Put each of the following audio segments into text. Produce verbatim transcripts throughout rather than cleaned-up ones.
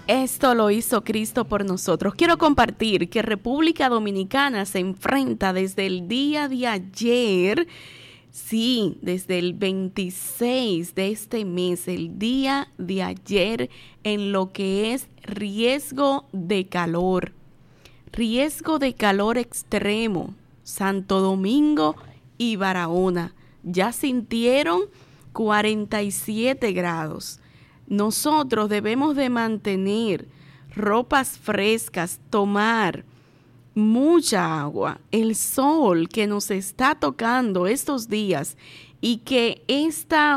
Esto lo hizo Cristo por nosotros. Quiero compartir que República Dominicana se enfrenta desde el día de ayer, sí, desde el veintiséis de este mes, el día de ayer, en lo que es riesgo de calor. Riesgo de calor extremo. Santo Domingo y Barahona ya sintieron cuarenta y siete grados. Nosotros debemos de mantener ropas frescas, tomar mucha agua, el sol que nos está tocando estos días y que esta,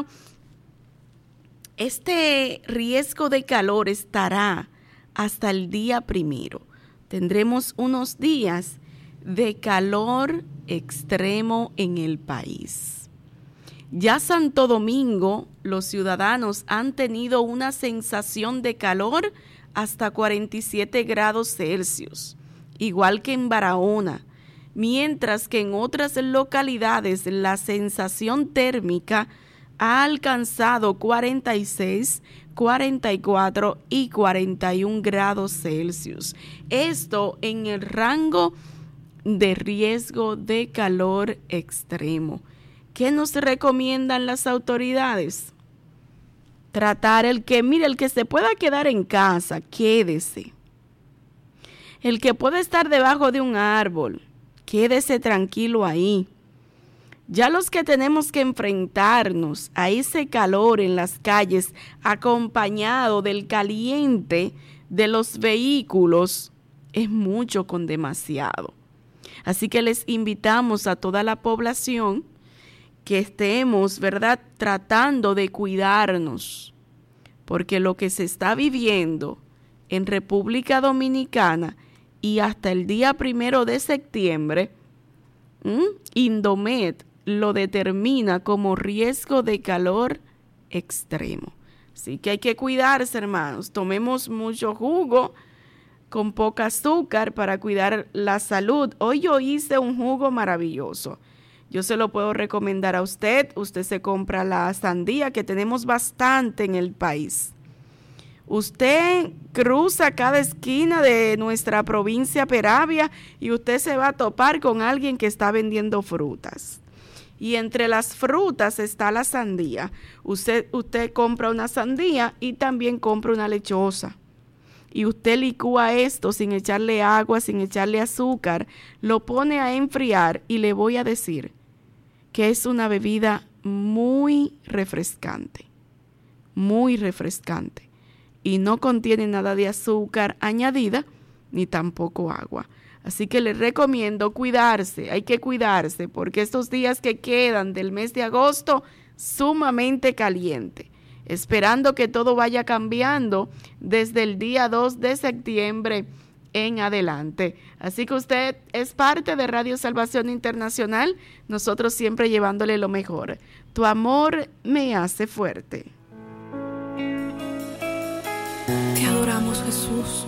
este riesgo de calor estará hasta el día primero. Tendremos unos días de calor extremo en el país. Ya Santo Domingo, los ciudadanos han tenido una sensación de calor hasta cuarenta y siete grados Celsius, igual que en Barahona, mientras que en otras localidades la sensación térmica ha alcanzado cuarenta y seis, cuarenta y cuatro y cuarenta y un grados Celsius. Esto en el rango de riesgo de calor extremo. ¿Qué nos recomiendan las autoridades? Tratar el que, mire, el que se pueda quedar en casa, quédese. El que puede estar debajo de un árbol, quédese tranquilo ahí. Ya los que tenemos que enfrentarnos a ese calor en las calles, acompañado del caliente de los vehículos, es mucho con demasiado. Así que les invitamos a toda la población que estemos, ¿verdad?, tratando de cuidarnos, porque lo que se está viviendo en República Dominicana y hasta el día primero de septiembre, ¿m? Indomet lo determina como riesgo de calor extremo. Así que hay que cuidarse, hermanos. Tomemos mucho jugo con poca azúcar para cuidar la salud. Hoy yo hice un jugo maravilloso. Yo se lo puedo recomendar a usted. Usted se compra la sandía, que tenemos bastante en el país. Usted cruza cada esquina de nuestra provincia Peravia y usted se va a topar con alguien que está vendiendo frutas. Y entre las frutas está la sandía. Usted, usted compra una sandía y también compra una lechosa. Y usted licúa esto sin echarle agua, sin echarle azúcar, lo pone a enfriar y le voy a decir que es una bebida muy refrescante, muy refrescante. Y no contiene nada de azúcar añadida, ni tampoco agua. Así que les recomiendo cuidarse, hay que cuidarse, porque estos días que quedan del mes de agosto, sumamente caliente. Esperando que todo vaya cambiando desde el día dos de septiembre en adelante. Así que usted es parte de Radio Salvación Internacional, nosotros siempre llevándole lo mejor. Tu amor me hace fuerte. Te adoramos, Jesús,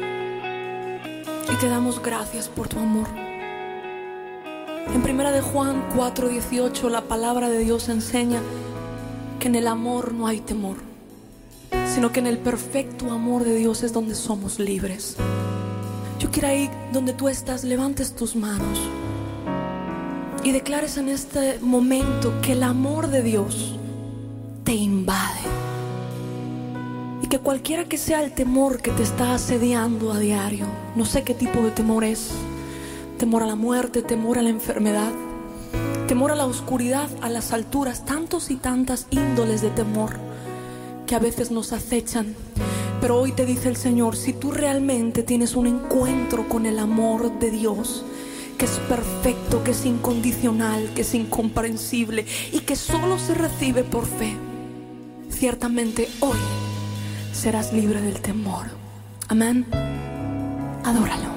y te damos gracias por tu amor. En primera de Juan cuatro dieciocho, la palabra de Dios enseña que en el amor no hay temor, sino que en el perfecto amor de Dios es donde somos libres. Yo quiero ir donde tú estás, levantes tus manos y declares en este momento que el amor de Dios te invade. Y que cualquiera que sea el temor que te está asediando a diario, no sé qué tipo de temor es, temor a la muerte, temor a la enfermedad, temor a la oscuridad, a las alturas, tantos y tantas índoles de temor que a veces nos acechan. Pero hoy te dice el Señor, si tú realmente tienes un encuentro con el amor de Dios, que es perfecto, que es incondicional, que es incomprensible y que solo se recibe por fe, ciertamente hoy serás libre del temor. Amén. Adóralo.